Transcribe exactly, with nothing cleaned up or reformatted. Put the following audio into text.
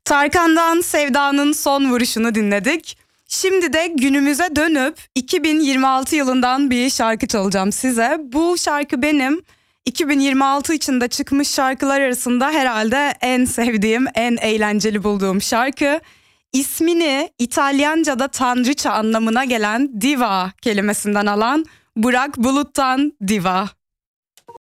Tarkan'dan Sevda'nın son vuruşunu dinledik. Şimdi de günümüze dönüp iki bin yirmi altı yılından bir şarkı çalacağım size. Bu şarkı benim iki bin yirmi altı içinde çıkmış şarkılar arasında herhalde en sevdiğim, en eğlenceli bulduğum şarkı. İsmini İtalyanca'da tanrıça anlamına gelen diva kelimesinden alan Burak Bulut'tan Diva.